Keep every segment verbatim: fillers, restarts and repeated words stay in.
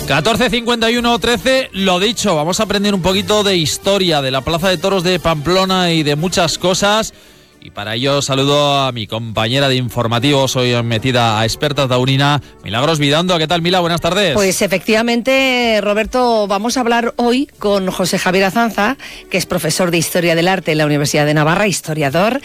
catorce cincuenta y uno trece, lo dicho, vamos a aprender un poquito de historia de la Plaza de Toros de Pamplona y de muchas cosas. Y para ello saludo a mi compañera de informativos, hoy metida a experta taurina, Milagros Vidando. ¿Qué tal, Mila? Buenas tardes. Pues efectivamente, Roberto, vamos a hablar hoy con José Javier Azanza, que es profesor de Historia del Arte en la Universidad de Navarra, historiador,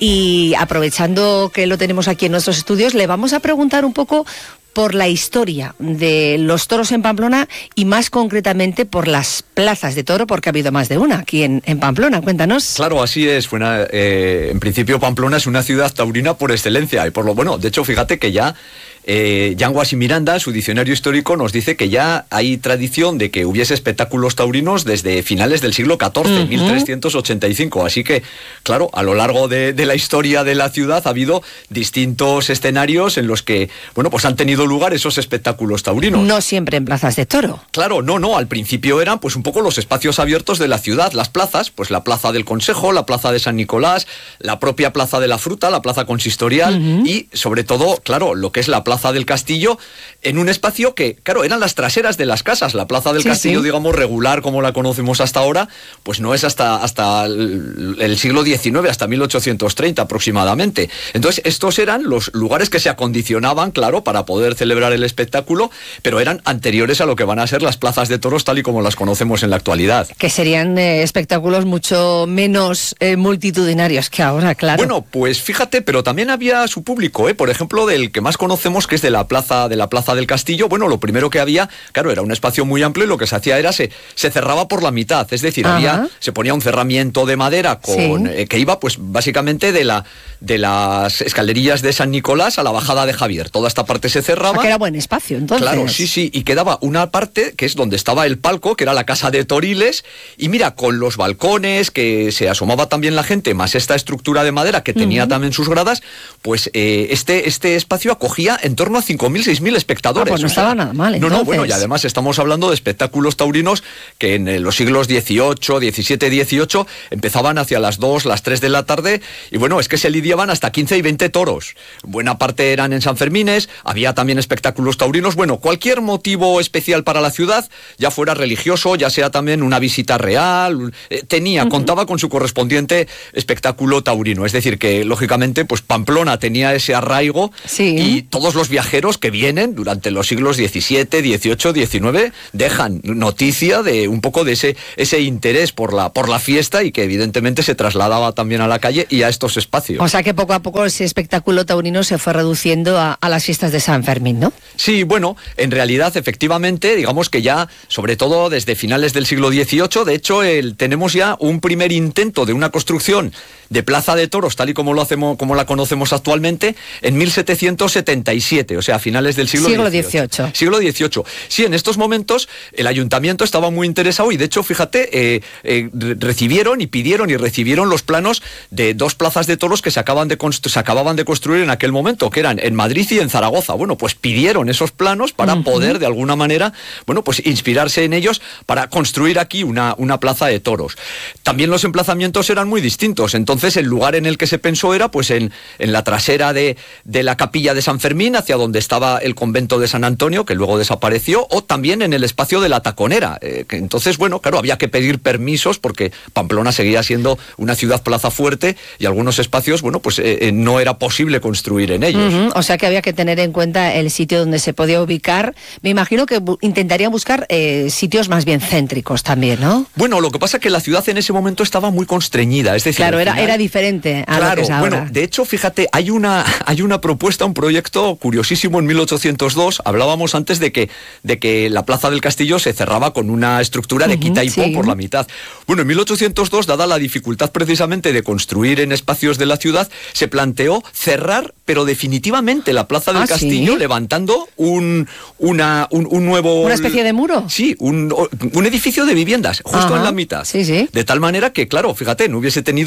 y aprovechando que lo tenemos aquí en nuestros estudios, le vamos a preguntar un poco por la historia de los toros en Pamplona y más concretamente por las plazas de toro, porque ha habido más de una aquí en, en Pamplona. Cuéntanos. Claro, así es. Buena, eh, en principio Pamplona es una ciudad taurina por excelencia y por lo bueno. De hecho, fíjate que ya eh, Yanguas y Miranda, su diccionario histórico, nos dice que ya hay tradición de que hubiese espectáculos taurinos desde finales del siglo catorce, uh-huh. mil trescientos ochenta y cinco. Así que, claro, a lo largo de, de la historia de la ciudad ha habido distintos escenarios en los que, bueno, pues han tenido lugar esos espectáculos taurinos. No siempre en plazas de toro. Claro, no, no, al principio eran pues un poco los espacios abiertos de la ciudad, las plazas, pues la plaza del Consejo, la plaza de San Nicolás, la propia plaza de la Fruta, la plaza consistorial, uh-huh. y sobre todo, claro, lo que es la plaza del Castillo, en un espacio que, claro, eran las traseras de las casas. La plaza del sí, Castillo, sí. digamos, regular como la conocemos hasta ahora, pues no es hasta, hasta el, el siglo diecinueve, hasta mil ochocientos treinta aproximadamente. Entonces, estos eran los lugares que se acondicionaban, claro, para poder celebrar el espectáculo, pero eran anteriores a lo que van a ser las plazas de toros tal y como las conocemos en la actualidad. Que serían eh, espectáculos mucho menos eh, multitudinarios que ahora, claro. Bueno, pues fíjate, pero también había su público, ¿eh? Por ejemplo, del que más conocemos, que es de la plaza de la plaza del Castillo. Bueno, lo primero que había, claro, era un espacio muy amplio y lo que se hacía era se, se cerraba por la mitad, es decir, Ajá. había se ponía un cerramiento de madera con sí. eh, que iba pues básicamente de la de las escalerillas de San Nicolás a la bajada de Javier. Toda esta parte se cerraba. O sea, que era buen espacio, entonces. Claro, sí, sí, y quedaba una parte que es donde estaba el palco, que era la casa de Toriles, y mira, con los balcones, que se asomaba también la gente, más esta estructura de madera que tenía uh-huh. también sus gradas, pues eh, este, este espacio acogía en torno a cinco mil, seis mil espectadores. Ah, pues no estaba o sea, nada mal, entonces. No, no, bueno, y además estamos hablando de espectáculos taurinos que en los siglos dieciocho, diecisiete, dieciocho empezaban hacia las dos, las tres de la tarde, y bueno, es que se lidiaban hasta quince y veinte toros. Buena parte eran en San Fermines, había también espectáculos taurinos, bueno, cualquier motivo especial para la ciudad, ya fuera religioso, ya sea también una visita real, eh, tenía, uh-huh. contaba con su correspondiente espectáculo taurino, es decir, que lógicamente pues Pamplona tenía ese arraigo sí. y todos los viajeros que vienen durante los siglos diecisiete, dieciocho, diecinueve dejan noticia de un poco de ese, ese interés por la, por la fiesta y que evidentemente se trasladaba también a la calle y a estos espacios. O sea que poco a poco ese espectáculo taurino se fue reduciendo a, a las fiestas de San Fermín, ¿no? Sí, bueno, en realidad, efectivamente, digamos que ya, sobre todo desde finales del siglo dieciocho, de hecho, el, tenemos ya un primer intento de una construcción de plaza de toros, tal y como lo hacemos, como la conocemos actualmente, en mil setecientos setenta y siete, o sea, a finales del siglo, siglo dieciocho. dieciocho. Siglo dieciocho. Sí, en estos momentos el ayuntamiento estaba muy interesado y, de hecho, fíjate, eh, eh, recibieron y pidieron y recibieron los planos de dos plazas de toros que se, acaban de constru- se acababan de construir en aquel momento, que eran en Madrid y en Zaragoza. Bueno, pues pidieron esos planos para uh-huh. poder, de alguna manera, bueno, pues inspirarse en ellos para construir aquí una, una plaza de toros. También los emplazamientos eran muy distintos, entonces el lugar en el que se pensó era pues en, en la trasera de, de la capilla de San Fermín, hacia donde estaba el convento de San Antonio, que luego desapareció, o también en el espacio de la Taconera, eh, que entonces, bueno, claro, había que pedir permisos porque Pamplona seguía siendo una ciudad plaza fuerte y algunos espacios, bueno, pues eh, eh, no era posible construir en ellos. Uh-huh. O sea que había que tener en cuenta el sitio donde se podía ubicar. Me imagino que bu- intentarían buscar eh, sitios más bien céntricos también, ¿no? Bueno, lo que pasa es que la ciudad en ese momento estaba muy constreñida, es decir... Claro, era, final, era diferente a claro, lo que es ahora. Bueno, de hecho, fíjate, hay una, hay una propuesta, un proyecto curiosísimo en mil ochocientos dos, hablábamos antes de que, de que la Plaza del Castillo se cerraba con una estructura de uh-huh, quita y pon sí. por la mitad. Bueno, en mil ochocientos dos, dada la dificultad precisamente de construir en espacios de la ciudad, se planteó cerrar, pero definitivamente, la Plaza del ¿Ah, Castillo, sí? levantando un, una, un, un nuevo... ¿Una especie de muro? Sí, un, un edificio de viviendas, justo Ajá, en la mitad. Sí, sí. De tal manera que, claro, fíjate, no hubiese tenido nada que ver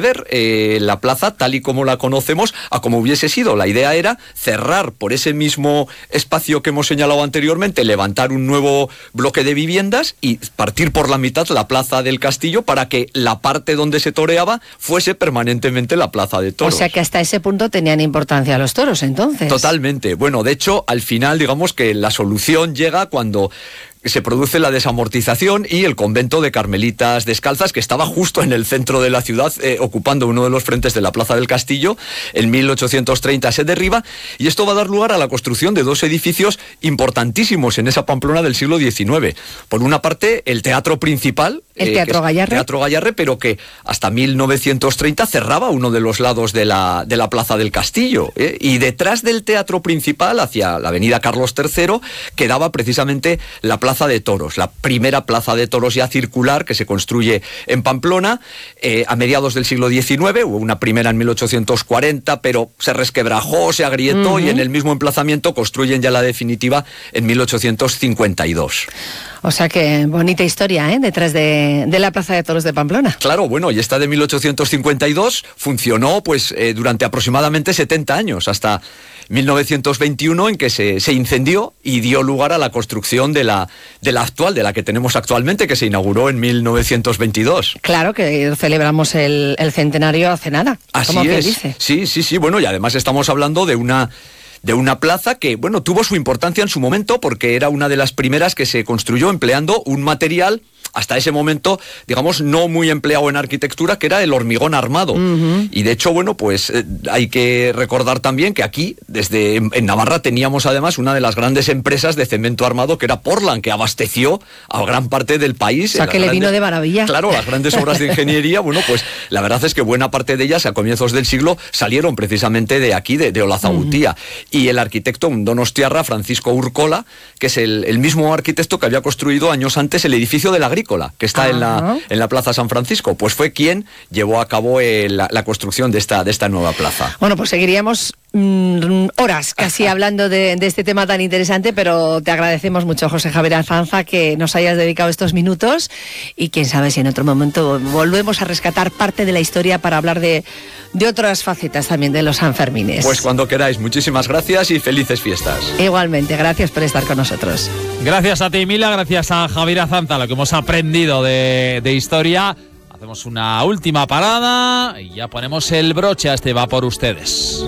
ver eh, la plaza tal y como la conocemos a como hubiese sido. La idea era cerrar por ese mismo espacio que hemos señalado anteriormente, levantar un nuevo bloque de viviendas y partir por la mitad la plaza del castillo para que la parte donde se toreaba fuese permanentemente la plaza de toros. O sea que hasta ese punto tenían importancia los toros, entonces. Totalmente. Bueno, de hecho, al final, digamos que la solución llega cuando se produce la desamortización y el convento de Carmelitas Descalzas, que estaba justo en el centro de la ciudad, eh, ocupando uno de los frentes de la Plaza del Castillo. En mil ochocientos treinta se derriba y esto va a dar lugar a la construcción de dos edificios importantísimos en esa Pamplona del siglo diecinueve. Por una parte, el teatro principal, el Teatro eh, Gallarre. Teatro Gallarre, pero que hasta mil novecientos treinta cerraba uno de los lados de la, de la Plaza del Castillo. ¿eh? Y detrás del teatro principal, hacia la avenida Carlos tercero, quedaba precisamente la Plaza de Toros, la primera plaza de toros ya circular que se construye en Pamplona eh, a mediados del siglo diecinueve. Hubo una primera en mil ochocientos cuarenta, pero se resquebrajó, se agrietó uh-huh. y en el mismo emplazamiento construyen ya la definitiva en mil ochocientos cincuenta y dos. O sea que bonita historia, ¿eh? Detrás de, de la Plaza de Toros de Pamplona. Claro, bueno, y esta de mil ochocientos cincuenta y dos funcionó pues eh, durante aproximadamente setenta años, hasta mil novecientos veintiuno, en que se, se incendió y dio lugar a la construcción de la, de la actual, de la que tenemos actualmente, que se inauguró en mil novecientos veintidós. Claro, que celebramos el, el centenario hace nada. Así ¿Cómo es. dice? Sí, sí, sí. Bueno, y además estamos hablando de una... de una plaza que, bueno, tuvo su importancia en su momento porque era una de las primeras que se construyó empleando un material hasta ese momento, digamos, no muy empleado en arquitectura, que era el hormigón armado. Uh-huh. Y de hecho, bueno, pues eh, hay que recordar también que aquí, desde en, en Navarra, teníamos además una de las grandes empresas de cemento armado, que era Portland, que abasteció a gran parte del país. O sea, que le vino de maravilla. Claro, las grandes obras de ingeniería, bueno, pues la verdad es que buena parte de ellas a comienzos del siglo salieron precisamente de aquí, de, de Olazautía. Uh-huh. Y el arquitecto, un donostiarra, Francisco Urcola, que es el, el mismo arquitecto que había construido años antes el edificio de la Agrícola, que está en la, en la Plaza San Francisco, pues fue quien llevó a cabo eh, la, la construcción de esta, de esta nueva plaza. Bueno, pues seguiríamos mmm, horas casi hablando de, de este tema tan interesante, pero te agradecemos mucho, José Javier Azanza, que nos hayas dedicado estos minutos y quién sabe si en otro momento volvemos a rescatar parte de la historia para hablar de, de otras facetas también de los Sanfermines. Pues cuando queráis, muchísimas gracias y felices fiestas. Igualmente, gracias por estar con nosotros. Gracias a ti, Mila, gracias a Javier Azanza, lo que hemos aprendido de, de historia. Hacemos una última parada y ya ponemos el broche a este Va por ustedes.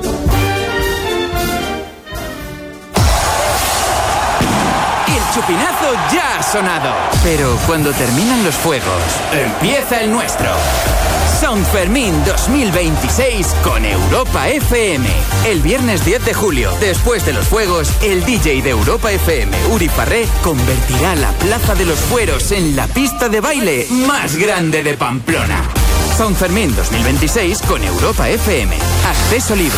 El chupinazo ya ha sonado, pero cuando terminan los fuegos, empieza el nuestro. Sanfermín dos mil veintiséis con Europa F M. El viernes diez de julio, después de los fuegos, el D J de Europa F M, Uri Farré, convertirá la Plaza de los Fueros en la pista de baile más grande de Pamplona. Sanfermín dos mil veintiséis con Europa F M. Acceso libre.